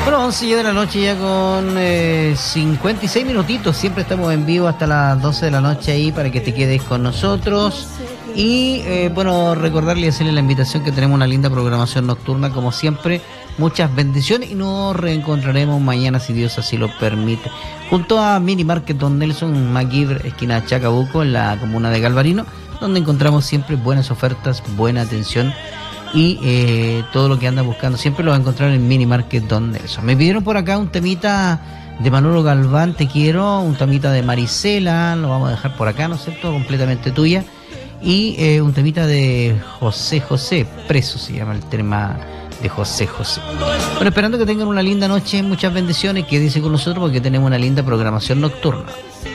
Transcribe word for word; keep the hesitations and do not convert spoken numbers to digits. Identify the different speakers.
Speaker 1: Bueno, once ya de la noche ya con eh, cincuenta y seis minutitos. Siempre estamos en vivo hasta las doce de la noche ahí para que te quedes con nosotros. Y eh, bueno, recordarle y hacerle la invitación que tenemos una linda programación nocturna como siempre. Muchas bendiciones y nos reencontraremos mañana si Dios así lo permite. Junto a Mini Market Don Nelson MacGyver, esquina Chacabuco, en la comuna de Galvarino, donde encontramos siempre buenas ofertas, buena atención y eh, todo lo que anda buscando. Siempre lo va a encontrar en Mini Market Don Nelson. Me pidieron por acá un temita de Manolo Galván, Te Quiero, un temita de Marisela, lo vamos a dejar por acá, ¿no es cierto? Completamente tuya. Y eh, un temita de José José, Preso se llama el tema de José José. Bueno, esperando que tengan una linda noche, muchas bendiciones, quédense con nosotros porque tenemos una linda programación nocturna.